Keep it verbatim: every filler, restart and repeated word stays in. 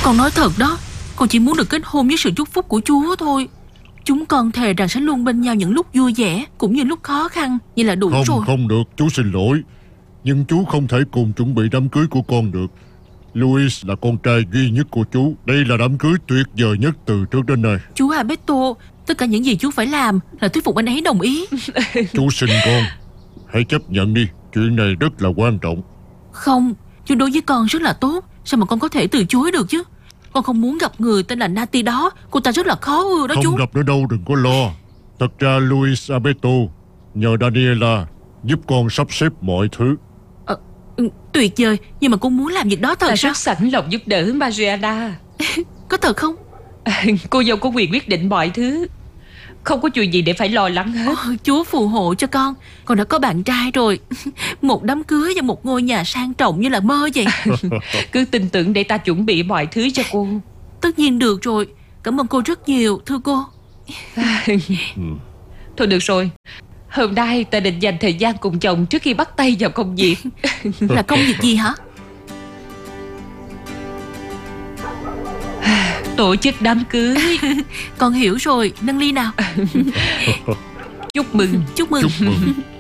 Con nói thật đó, con chỉ muốn được kết hôn với sự chúc phúc của Chúa thôi. Chúng con thề rằng sẽ luôn bên nhau những lúc vui vẻ cũng như lúc khó khăn. Vậy là đủ không, rồi. Không không được, chú xin lỗi, nhưng chú không thể cùng chuẩn bị đám cưới của con được. Louis là con trai duy nhất của chú. Đây là đám cưới tuyệt vời nhất từ trước đến nay. Chú Alberto, tất cả những gì chú phải làm là thuyết phục anh ấy đồng ý. Chú xin con, hãy chấp nhận đi. Chuyện này rất là quan trọng. Không, chú đối với con rất là tốt. Sao mà con có thể từ chối được chứ? Con không muốn gặp người tên là Nati đó. Cô ta rất là khó ưa đó Không chú. Không gặp nữa đâu, đừng có lo. Thật ra Luis Alberto nhờ Daniela giúp con sắp xếp mọi thứ. ờ, Tuyệt vời. Nhưng mà con muốn làm việc đó thật Ta sao? rất sẵn lòng giúp đỡ Mariana. Có thật không? À, cô dâu có quyền quyết định mọi thứ, không có chuyện gì để phải lo lắng hết. Ồ, Chúa phù hộ cho con. Con đã có bạn trai rồi. Một đám cưới và một ngôi nhà sang trọng như là mơ vậy. Cứ tin tưởng để ta chuẩn bị mọi thứ cho cô. Tất nhiên được rồi. Cảm ơn cô rất nhiều, thưa cô. Thôi được rồi, hôm nay ta định dành thời gian cùng chồng trước khi bắt tay vào công việc. Là công việc gì hả? Tổ chức đám cưới. Con hiểu rồi, nâng ly nào. Chúc mừng. Chúc mừng. Chúc mừng.